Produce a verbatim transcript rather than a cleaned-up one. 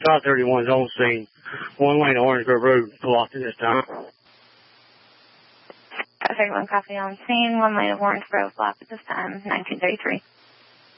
five thirty-one is on scene. One lane of Orange Grove Road blocked at this time. five thirty-one copy on scene. One lane of Orange Grove blocked at this time. nineteen thirty-three.